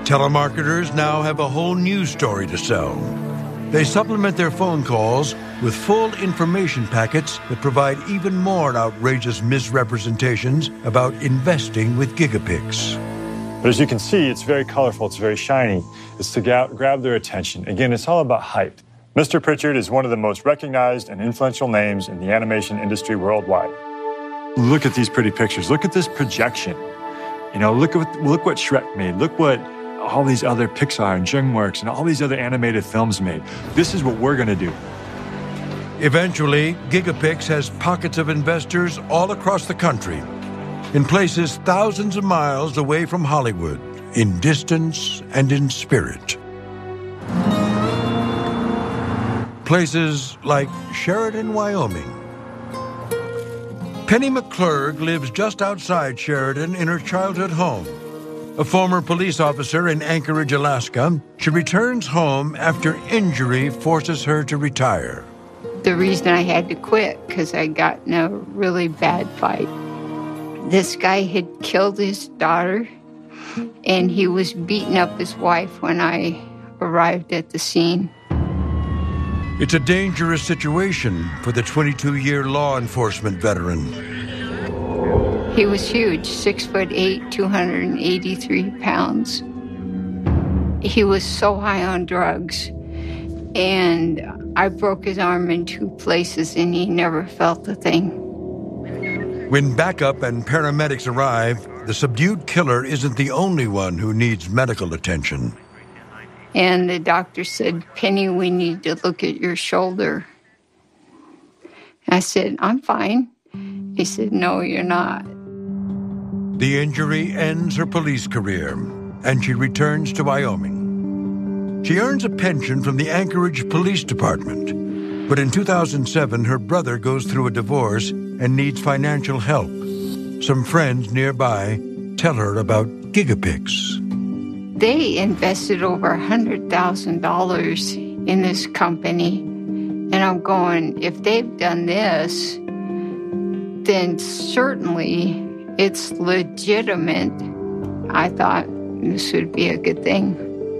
Telemarketers now have a whole new story to sell. They supplement their phone calls with full information packets that provide even more outrageous misrepresentations about investing with GigaPix. But as you can see, it's very colorful, it's very shiny. It's to grab their attention. Again, it's all about hype. Mr. Pritchard is one of the most recognized and influential names in the animation industry worldwide. Look at these pretty pictures. Look at this projection. You know, look what Shrek made. Look what all these other Pixar and DreamWorks and all these other animated films made. This is what we're going to do. Eventually, GigaPix has pockets of investors all across the country, in places thousands of miles away from Hollywood, in distance and in spirit. Places like Sheridan, Wyoming. Penny McClurg lives just outside Sheridan in her childhood home. A former police officer in Anchorage, Alaska, she returns home after injury forces her to retire. The reason I had to quit, because I got in a really bad fight. This guy had killed his daughter, and he was beating up his wife when I arrived at the scene. It's a dangerous situation for the 22-year law enforcement veteran. He was huge, 6'8", 283 pounds. He was so high on drugs, and I broke his arm in 2 places, and he never felt a thing. When backup and paramedics arrive, the subdued killer isn't the only one who needs medical attention. And the doctor said, "Penny, we need to look at your shoulder." I said, "I'm fine." He said, "No, you're not." The injury ends her police career, and she returns to Wyoming. She earns a pension from the Anchorage Police Department, but in 2007, her brother goes through a divorce and needs financial help. Some friends nearby tell her about GigaPix. They invested over $100,000 in this company, and I'm going, if they've done this, then certainly it's legitimate. I thought this would be a good thing.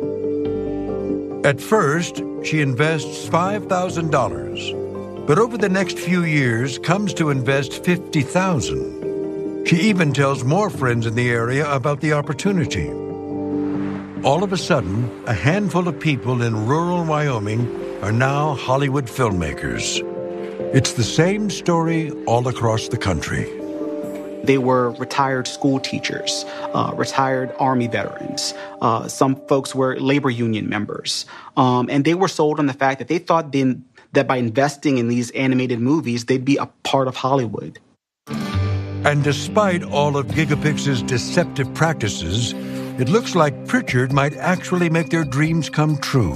At first, she invests $5,000, but over the next few years comes to invest $50,000. She even tells more friends in the area about the opportunity. All of a sudden, a handful of people in rural Wyoming are now Hollywood filmmakers. It's the same story all across the country. They were retired school teachers, retired Army veterans. Some folks were labor union members. And they were sold on the fact that they thought that by investing in these animated movies, they'd be a part of Hollywood. And despite all of GigaPix's deceptive practices, it looks like Pritchard might actually make their dreams come true.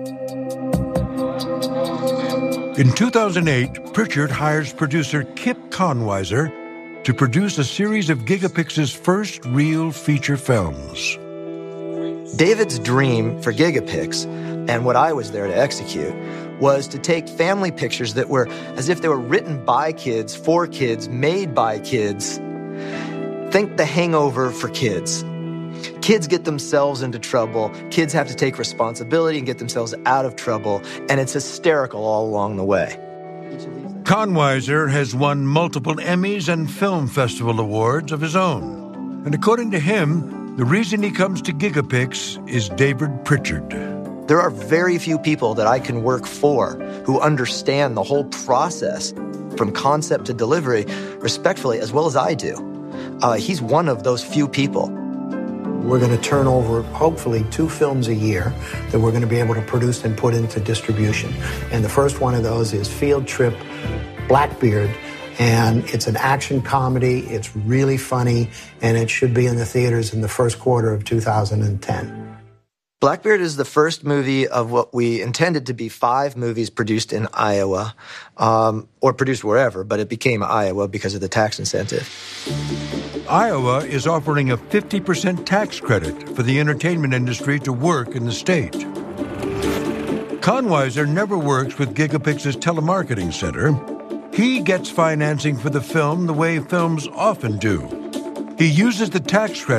In 2008, Pritchard hires producer Kip Conweiser to produce a series of GigaPix's first real feature films. David's dream for GigaPix, and what I was there to execute, was to take family pictures that were as if they were written by kids, for kids, made by kids. Think The Hangover for kids. Kids get themselves into trouble. Kids have to take responsibility and get themselves out of trouble, and it's hysterical all along the way. Conweiser has won multiple Emmys and film festival awards of his own. And according to him, the reason he comes to GigaPix is David Pritchard. There are very few people that I can work for who understand the whole process from concept to delivery respectfully as well as I do. He's one of those few people. We're going to turn over, hopefully, 2 films a year that we're going to be able to produce and put into distribution. And the first one of those is Field Trip Blackbeard. And it's an action comedy. It's really funny. And it should be in the theaters in the first quarter of 2010. Blackbeard is the first movie of what we intended to be 5 movies produced in Iowa, or produced wherever, but it became Iowa because of the tax incentive. Iowa is offering a 50% tax credit for the entertainment industry to work in the state. Conweiser never works with GigaPix's telemarketing center. He gets financing for the film the way films often do. He uses the tax credit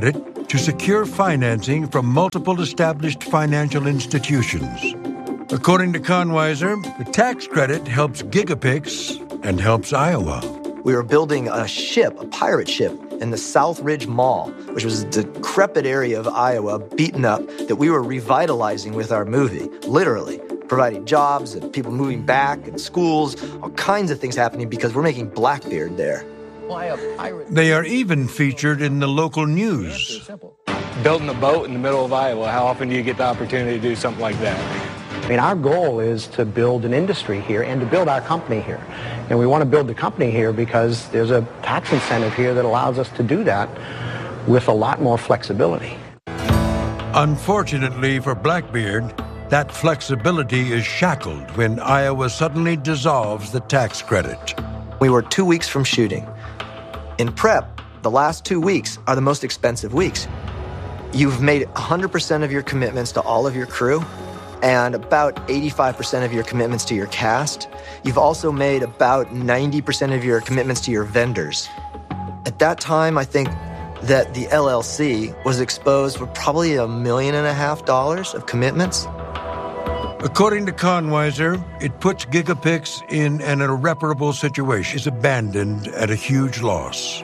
to secure financing from multiple established financial institutions. According to Conwiser, the tax credit helps Gigapix and helps Iowa. We were building a ship, a pirate ship, in the South Ridge Mall, which was a decrepit area of Iowa, beaten up, that we were revitalizing with our movie, literally, providing jobs and people moving back and schools, all kinds of things happening because we're making Blackbeard there. Why a pirate? They are even featured in the local news. Building a boat in the middle of Iowa, how often do you get the opportunity to do something like that? I mean, our goal is to build an industry here and to build our company here. And we want to build the company here because there's a tax incentive here that allows us to do that with a lot more flexibility. Unfortunately for Blackbeard, that flexibility is shackled when Iowa suddenly dissolves the tax credit. We were 2 weeks from shooting. In prep, the last 2 weeks are the most expensive weeks. You've made 100% of your commitments to all of your crew and about 85% of your commitments to your cast. You've also made about 90% of your commitments to your vendors. At that time, I think that the LLC was exposed for probably $1.5 million of commitments. According to Conwiser, it puts Gigapix in an irreparable situation. It's abandoned at a huge loss.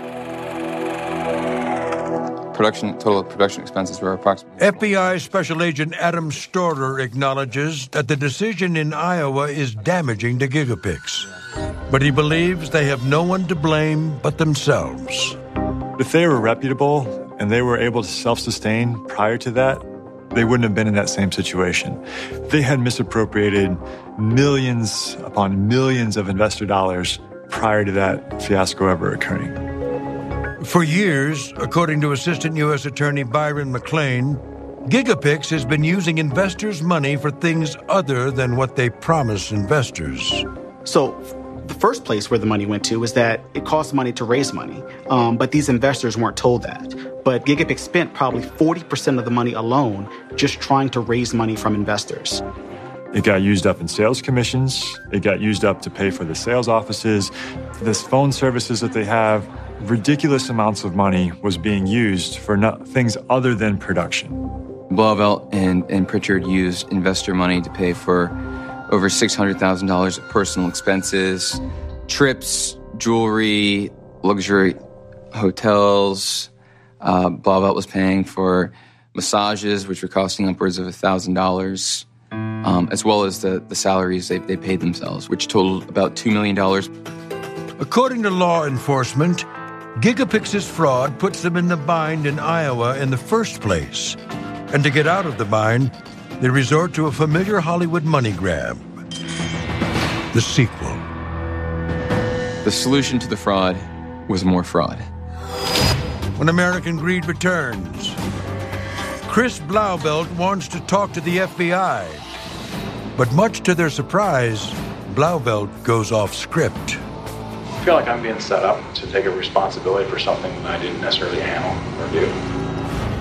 Total production expenses were approximately... FBI Special Agent Adam Storer acknowledges that the decision in Iowa is damaging to Gigapix, but he believes they have no one to blame but themselves. If they were reputable and they were able to self-sustain prior to that, they wouldn't have been in that same situation. They had misappropriated millions upon millions of investor dollars prior to that fiasco ever occurring. For years, according to Assistant U.S. Attorney Byron McLean, Gigapix has been using investors' money for things other than what they promised investors. So the first place where the money went to is that it costs money to raise money, but these investors weren't told that. But Gigapix spent probably 40% of the money alone just trying to raise money from investors. It got used up in sales commissions. It got used up to pay for the sales offices, this phone services that they have. Ridiculous amounts of money was being used for things other than production. Blauvelt and Pritchard used investor money to pay for over $600,000 of personal expenses, trips, jewelry, luxury hotels. Blauvelt was paying for massages, which were costing upwards of $1,000, as well as the salaries they paid themselves, which totaled about $2 million. According to law enforcement, Gigapix's fraud puts them in the bind in Iowa in the first place. And to get out of the bind, they resort to a familiar Hollywood money grab. The sequel. The solution to the fraud was more fraud. When American Greed returns, Chris Blauvelt wants to talk to the FBI. But much to their surprise, Blauvelt goes off script. I feel like I'm being set up to take a responsibility for something that I didn't necessarily handle or do.